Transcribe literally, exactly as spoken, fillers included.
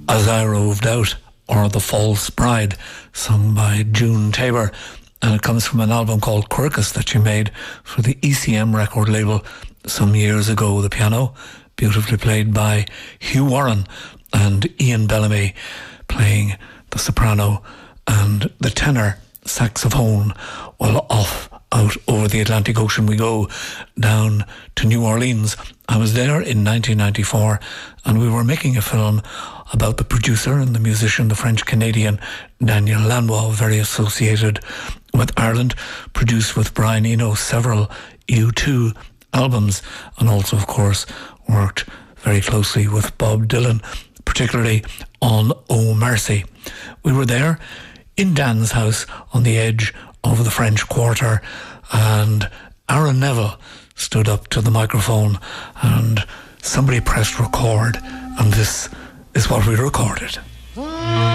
As I Roved Out, or The False Bride, sung by June Tabor. And it comes from an album called Quercus that she made for the E C M record label some years ago. The piano, beautifully played by Hugh Warren, and Ian Bellamy playing the soprano and the tenor saxophone. Well, off out over the Atlantic Ocean we go, down to New Orleans. I was there in nineteen ninety-four, and we were making a film about the producer and the musician, the French-Canadian Daniel Lanois, very associated with Ireland, produced with Brian Eno several U two albums, and also, of course, worked very closely with Bob Dylan, particularly on Oh Mercy. We were there in Dan's house on the edge of the French Quarter, and Aaron Neville stood up to the microphone and somebody pressed record, and this is what we recorded.